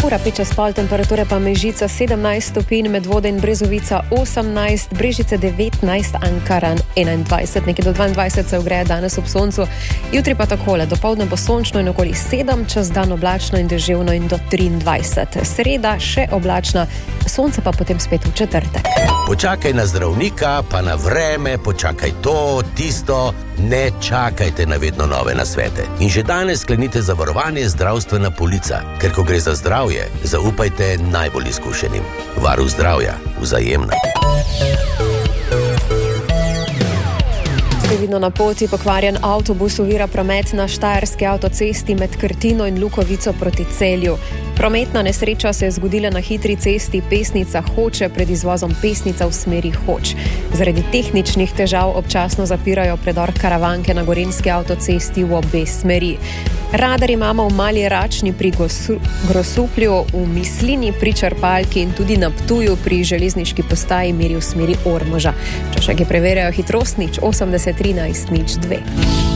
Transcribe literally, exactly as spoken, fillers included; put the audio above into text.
Ura pet čez pol, temperature pa Mežica sedemnajst stopinj, Medvode in Brezovica osemnajst, Brežice devetnajst, Ankaran enaindvajset, nekje do dvaindvajset se ogreje danes ob soncu. Jutri pa takole, dopoldne bo sončno in okoli sedem, čez dan oblačno in deževno in do triindvajset. Sreda še oblačna, sonce pa potem spet v četrtek. Počakaj na zdravnika, pa na vreme, počakaj to, tisto, ne čakajte na vedno nove nasvete. In že danes sklenite zavarovanje zdravstvena polica, ker ko gre za zdravje, zaupajte najbolj izkušenim. Varuh zdravja, Vzajemna. Vidno na poti pokvarjen avtobus ovira promet na štajerski avtocesti med Krtino in Lukovico proti Celju. Prometna nesreča se je zgodila na hitri cesti Pesnica-Hoče pred izvozom Pesnica v smeri Hoč. Zaradi tehničnih težav občasno zapirajo predor Karavanke na gorenjski avtocesti v obe smeri. Radar imamo v Mali Račni pri Grosuplju, v Mislini pri Črpalki in tudi na Ptuju pri železniški postaji meri v smeri Ormoža. Čašek je preverjajo hitrost nič osemdeset trinajst nič dve.